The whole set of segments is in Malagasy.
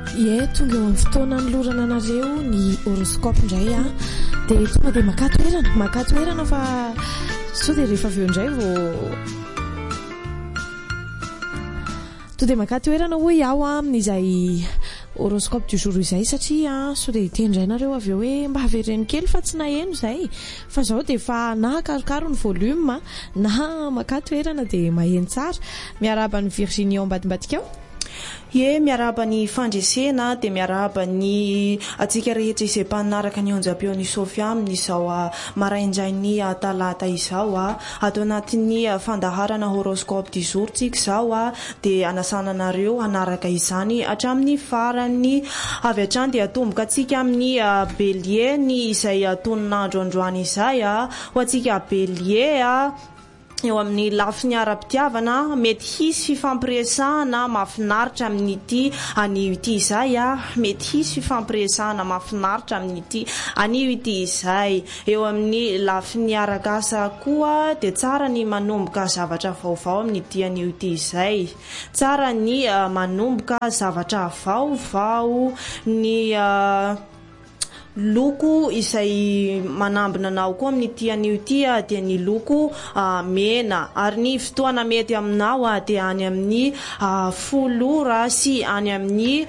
Ie, tonga eo amin'ny fotoana nolorana anareo ny horoscope indray a dia tonga dia maka toerana fa sao dia rehefa avy eo indray vao to dia maka toerana hoy iaho amin'izay horoscope du jour izay satria sao dia itendray nareo avy eo hoe mba havereny kely fa tsy naheno izay fa zao dia fa na hakarokaro ny volume na maka toerana dia maheno tsara. Miaraba ny Virginie ao ambadimbadika ao. Ie, miaraba ny fandresena dia miaraba ny atsika rehetra izay mpanaraka ny onjam-peon'ny Sofia amin'izao maraindrainy talata izao atao anatin'ny fandaharana horoscope du jour tsika izao dia anasana anareo hanaraka izany hatramin'ny farany avy hatrany dia atomboka atsika amin'ny bélier ny izay toninandro androany izay ho atsika bélier eo amin'ny lafiny ara-pitiavana mety hisy fifampiresahana mahafinaritra amin'ity anio ity izay mety hisy fifampiresahana mahafinaritra amin'ity anio ity izay. Eo amin'ny lafiny arak'asa koa dia tsara ny manomboka zavatra vaovao amin'ity anio ity izay. Tsara ny manomboka zavatra vaovao ny loko izay manambina anao koa amin'ity anio ity dia ny loko mena ary ny fotoana mety aminao dia any amin'ny 10 ora sy any amin'ny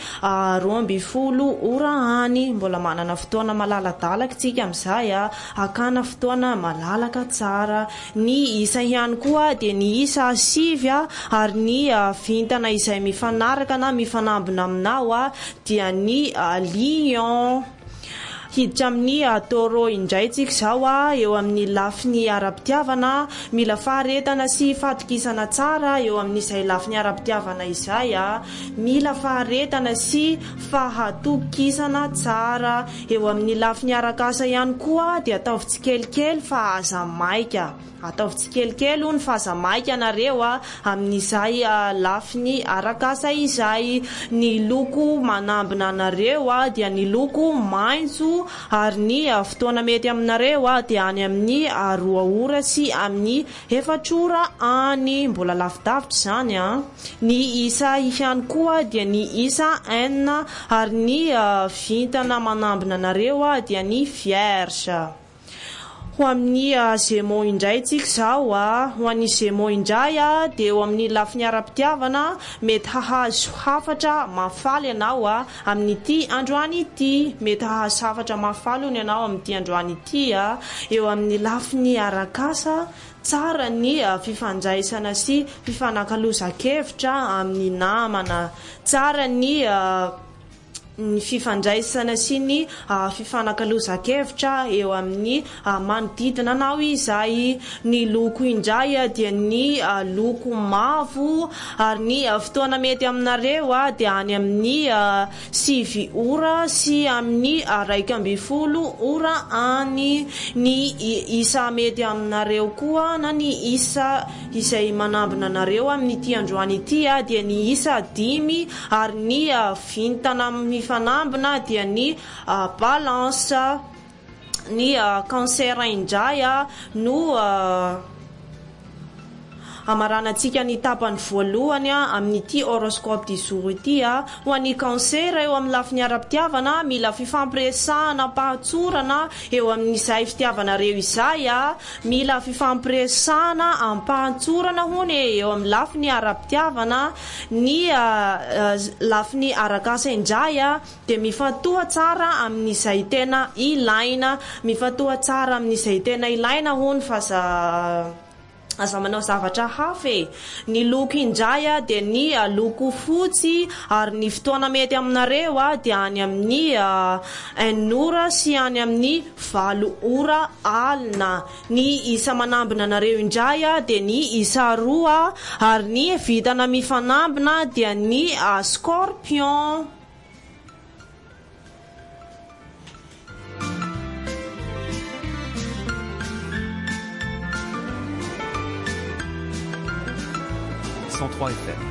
12 ora any. Mbola manana fotoana malaladalaka tsika amin'izay akana fotoana malalaka tsara. Ny isa ihany koa dia ny isa 7 ary ny vintana izay mifanaraka na mifanambina aminao dia ny lion. Hiditra amin'ny taureau indray tsika izao eo amin'ny lafiny ara-pitiavana mila faharetana sy fahatokisana tsara. Eo amin'izay lafiny ara-pitiavana izay mila faharetana sy fahatokisana tsara. Eo amin'ny lafiny arak'asa ihany koa dia ataovy tsikelikely fa aza maika. Ataovy tsikelikely ny fahaza maika nareo amin'izay lafiny arak'asa izay. Ny loko manambina nareo dia ny loko maitso ary ny fotoana mety aminareo dia any amin'ny 2 ora sy amin'ny 4 ora any. Mbola lavidavitra izany Ny isa ihany koa dia ny isa N ary ny vintana manambina nareo dia ny Vierge. Ho amin'ny Gémeaux indray tsika izao ho an'ny Gémeaux indray dia eo amin'ny lafiny ara-pitiavana mety hahazo hafatra mafaly ianao amin'ity androany ity. Mety hahazo hafatra mafaly hono ianao amin'ity androany ity. Eo amin'ny lafiny arak'asa tsara ny fifandraisana sy fifanankalozan-kevitra amin'ny namana. Tsara ny fifandraisana sy ny fifanankalozan-kevitra eo amin'ny manodidina anao izay. Ny loko indray dia ny loko mavo ary ny fotoana mety aminareo dia any amin'ny 7 ora sy amin'ny 12 ora any. Ny isa mety aminareo koa na ny isa izay manambina anareo amin'ity androany ity dia ny isa 5 ary ny vintana mifanambina dia ny balance. Ny cancer indray no amaranantsika ny tapany voalohany amin'ity horoscope du jour ity. Ho an'ny cancer eo amin'ny lafiny ara-pitiavana mila fifampiresahana pahatsorana eo amin'izay fitiavanareo izay. Mila fifampiresahana ampahatsorana hony eo amin'ny lafiny ara-pitiavana. Ny lafiny arak'asa indray dia mifatoha tsara amin'izay tena ilaina. Mifatoha tsara amin'izay tena ilaina hony fa aza manao zavatra hafa. Ny loko indray dia ny loko fotsy ary ny fotoana mety aminareo dia any amin'ny 1 ora sy any amin'ny 4 ora alina. Ny isa manambina anareo indray dia ny isa 2 ary ny vitana mifanambina dia ny scorpion. FM